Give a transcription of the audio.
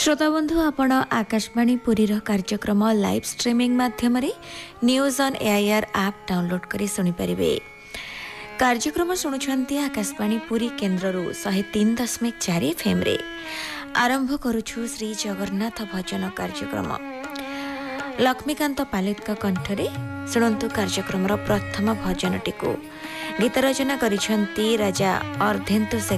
श्रोता बंधु आपण आकाशवाणी पुरी कार्यक्रम लाइव स्ट्रीमिंग माध्यम news on AIR app download करी सुनी परिबे। कार्यक्रम शुणुछंती आकाशवाणी पुरी केन्द्र 103.4 एफएम रे आरंभ करुछु श्री जगन्नाथ भजन कार्यक्रम। लक्ष्मीकांत पालित कंठरे शुणु कार्यक्रम प्रथम भजन टी गीत रचना करिछंती राजा अर्धेन्तु